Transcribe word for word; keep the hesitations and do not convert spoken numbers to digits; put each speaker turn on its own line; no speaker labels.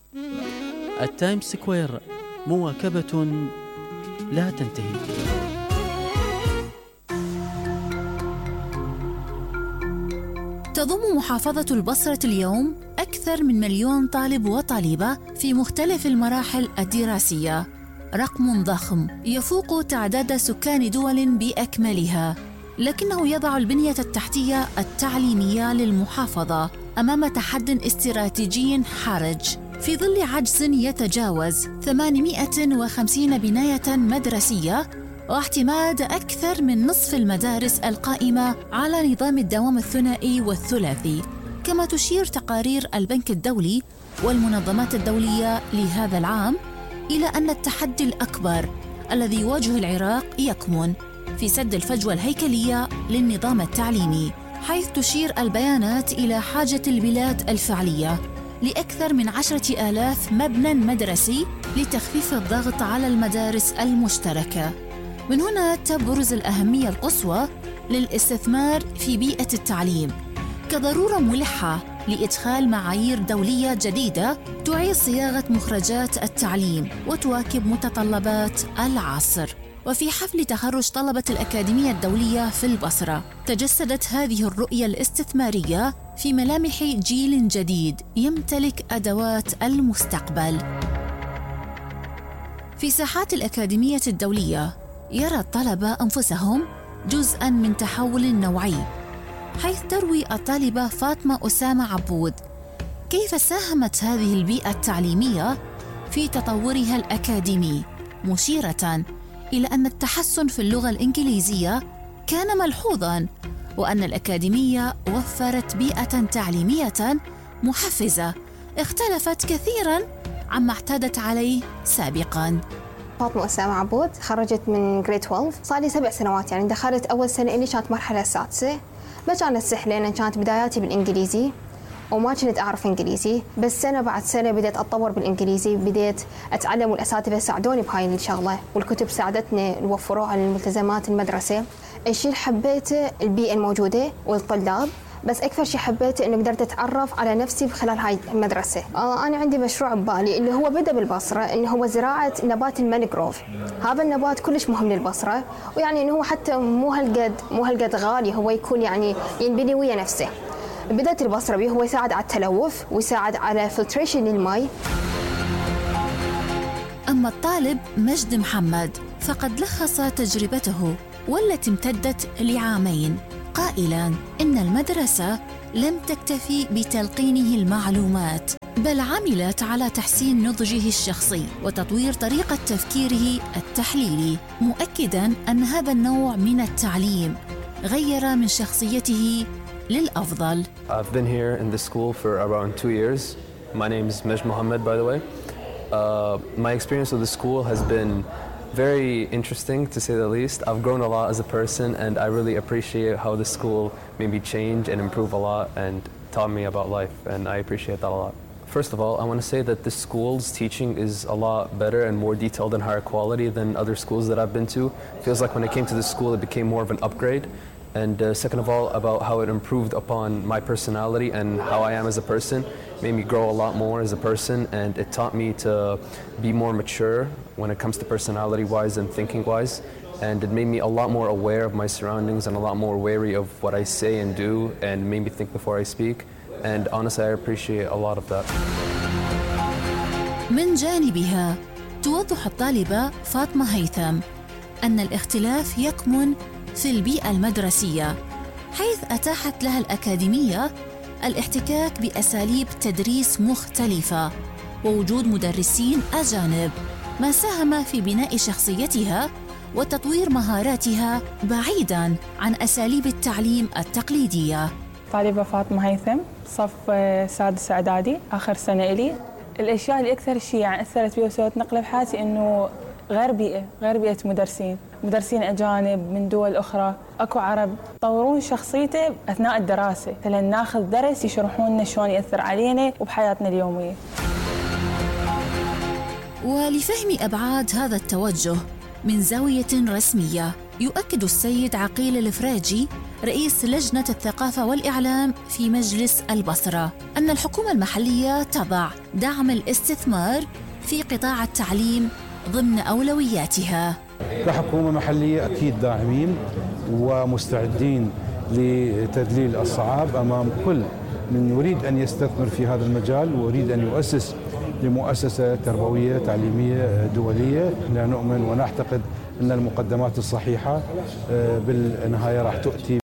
التايمز سكوير، مواكبة لا تنتهي.
تضم محافظة البصرة اليوم أكثر من مليون طالب وطالبة في مختلف المراحل الدراسية، رقم ضخم يفوق تعداد سكان دول بأكملها، لكنه يضع البنية التحتية التعليمية للمحافظة أمام تحد استراتيجي حرج في ظل عجز يتجاوز ثمانمائة وخمسين بناية مدرسية واعتماد أكثر من نصف المدارس القائمة على نظام الدوام الثنائي والثلاثي. كما تشير تقارير البنك الدولي والمنظمات الدولية لهذا العام إلى أن التحدي الأكبر الذي يواجه العراق يكمن في سد الفجوة الهيكلية للنظام التعليمي، حيث تشير البيانات إلى حاجة البلاد الفعلية لأكثر من عشرة آلاف مبنى مدرسي لتخفيف الضغط على المدارس المشتركة. من هنا تبرز الأهمية القصوى للاستثمار في بيئة التعليم كضرورة ملحة لإدخال معايير دولية جديدة تعيد صياغة مخرجات التعليم وتواكب متطلبات العصر. وفي حفل تخرج طلبة الأكاديمية الدولية في البصرة تجسدت هذه الرؤية الاستثمارية في ملامح جيل جديد يمتلك أدوات المستقبل. في ساحات الأكاديمية الدولية يرى الطلبة أنفسهم جزءاً من تحول نوعي، حيث تروي الطالبة فاطمة أسامة عبود كيف ساهمت هذه البيئة التعليمية في تطورها الأكاديمي، مشيرة إلى أن التحسن في اللغة الإنجليزية كان ملحوظاً، وأن الأكاديمية وفرت بيئة تعليمية محفزة اختلفت كثيراً عما اعتادت عليه سابقاً.
فاطمة أسامة عبود، خرجت من جريد اثنا عشر، صار لي سبع سنوات. يعني دخلت أول سنة إلي كانت مرحلة السادسة، ما كانت سهلة لأن كانت بداياتي بالإنجليزي وما كنت أعرف إنجليزي، بس سنة بعد سنة بديت أتطور بالإنجليزي، بديت أتعلم والأساتذة ساعدوني بهاي الشغلة والكتب ساعدتني وفروها للملتزمات المدرسة. الشيء اللي حبيته البيئة الموجودة والطلاب، بس أكثر شيء حبيته إنه قدرت أتعرف على نفسي خلال هاي المدرسة. آه أنا عندي مشروع ببالي اللي هو بدأ بالبصرة، إنه هو زراعة نبات المانجروف. هذا النبات كلش مهم للبصرة، ويعني إنه هو حتى مو هالقد مو هالقد غالي، هو يكون يعني ينبني ويا نفسه. بدأت البصرة به، هو يساعد على التلوث ويساعد على فلتريشن للماء.
أما الطالب مجد محمد فقد لخص تجربته والتي امتدت لعامين قائلاً إن المدرسة لم تكتفي بتلقينه المعلومات، بل عملت على تحسين نضجه الشخصي وتطوير طريقة تفكيره التحليلي، مؤكداً أن هذا النوع من التعليم غير من شخصيته للأفضل.
I've been here in this school for around two years. My name is Majd Mohammed, by the way. Uh, my experience with the school has been very interesting, to say the least. I've grown a lot as a person, and I really appreciate how the school made me change and improve a lot and taught me about life, and I appreciate that a lot. First of all, I want to say that the school's teaching is a lot better and more detailed and higher quality than other schools that I've been to. It feels like when I came to the school, it became more of an upgrade. And uh, second of all, about how it improved upon my personality and how I am as a person, made me grow a lot more as a person, and it taught me to be more mature when it comes to personality-wise and thinking-wise, and it made me a lot more aware of my surroundings and a lot more wary of what I say and do, and made me think before I speak, and honestly, I appreciate a lot of that.
من جانبها توضح الطالبة فاطمة هيثم أن الاختلاف يكمن في البيئة المدرسية، حيث أتاحت لها الأكاديمية الاحتكاك بأساليب تدريس مختلفة ووجود مدرسين أجانب، ما ساهم في بناء شخصيتها وتطوير مهاراتها بعيداً عن أساليب التعليم التقليدية.
طالبة فاطمة هيثم، صف سادس إعدادي، آخر سنة إلي. الأشياء اللي أكثر شيء يعني أثرت بي وسوت نقلة بحياتي إنه غير بيئة غير بيئة مدرسين مدرسين أجانب من دول أخرى، أكو عرب طورون شخصيته أثناء الدراسة، مثلا ناخذ درس يشرحون لنا شلون يأثر علينا وبحياتنا اليومية.
ولفهم أبعاد هذا التوجه من زاوية رسمية، يؤكد السيد عقيل الفراجي رئيس لجنة الثقافة والإعلام في مجلس البصرة أن الحكومة المحلية تضع دعم الاستثمار في قطاع التعليم ضمن أولوياتها.
كحكومة محلية أكيد داعمين ومستعدين لتذليل الصعاب أمام كل من يريد أن يستثمر في هذا المجال ويريد أن يؤسس لمؤسسة تربوية تعليمية دولية. لا نؤمن ونعتقد أن المقدمات الصحيحة بالنهاية راح تؤتي